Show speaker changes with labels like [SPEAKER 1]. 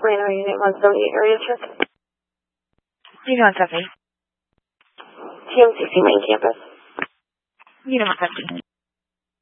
[SPEAKER 1] Random Unit 178 area check.
[SPEAKER 2] Unit 170.
[SPEAKER 1] TM60 main campus.
[SPEAKER 2] Unit 170.